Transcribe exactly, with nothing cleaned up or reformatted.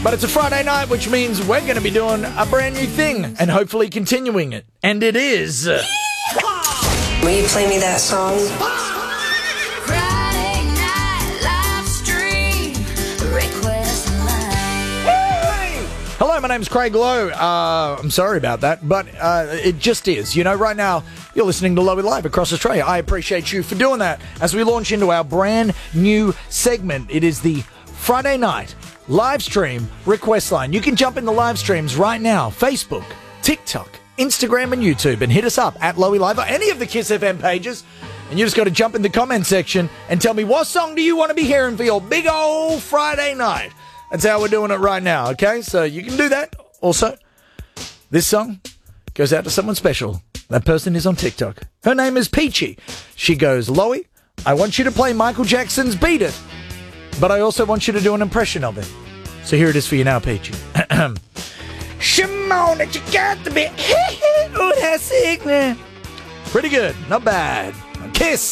But it's a Friday night, which means we're going to be doing a brand new thing and hopefully continuing it. And it is... Uh, Will you play me that song? Friday night live stream request line. Hello, my name's Craig Lowe. Uh, I'm sorry about that, but uh, it just is. You know, right now, you're listening to Lowy Live across Australia. I appreciate you for doing that as we launch into our brand new segment. It is the Friday night live stream request line. You can jump in the live streams right now. Facebook, TikTok, Instagram and YouTube, and hit us up at Lowy Live or any of the Kiss F M pages. And you just got to jump in the comment section and tell me, what song do you want to be hearing for your big old Friday night? That's how we're doing it right now, okay? So you can do that. Also, this song goes out to someone special. That person is on TikTok. Her name is Peachy. She goes, Lowy, I want you to play Michael Jackson's Beat It, but I also want you to do an impression of it. So here it is for you now, Peachy. Shimon, that you got to be. Oh, that's sick, man. Pretty good. Not bad. Kiss.